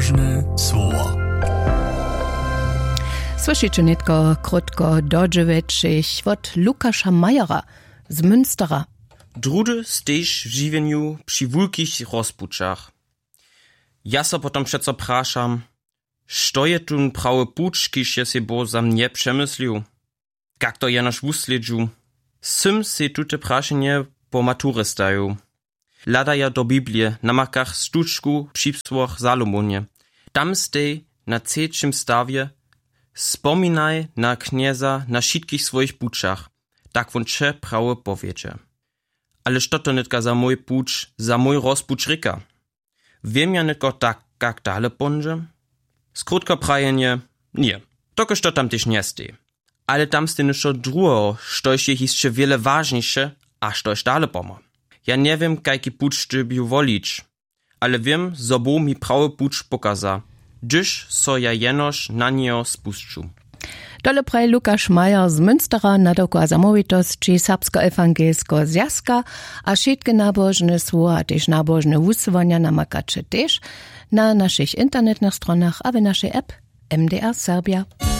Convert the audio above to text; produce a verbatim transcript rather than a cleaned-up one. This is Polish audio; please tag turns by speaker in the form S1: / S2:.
S1: nabożne słowa.
S2: Słyszycie netko krótko dodżeweczych od Lukasza Majera z Münstera.
S3: Drudy stejsz w żywieniu przy wulkich rozpuczach. Ja so potom przeco praszam, što je tun prawy pucz, kiż je se bo za mnie przemyslił? Jak to jenoż wusledżu? Sym se tute praszenie po maturę stają. Lada ja do Biblie na makach stuczku przy psłoch Salomonie. Tam stej na trzecim stawie spominaj na knieza na wszystkich swoich puczach, tak won cze prawo powiedzie. Ale što to netka za mój pucz, za mój rozpucz ryka? Wiem ja netko tak, jak dale ponže? Skrótko prajenje, nie, toko što tam też nie stej. Ale tam stej nešto drugo, štož je jeszcze wiele ważniejsze, a štož dale pomo. Ja nie wiem, jaki pucz ty bi wolić, ale wiem, zo bo mi prawy pucz pokaza, gdyż so ja jenoż na niego spuszczu.
S2: Dole praj Lukasz Majer z Münstera nadokła zamovitosti serbsko-ewangelsko zjazka, a všetke nabožne słowa, a też nabožne wusłania namakacze też na naszych internetnych stronach, a w naszej app M D R Serbia.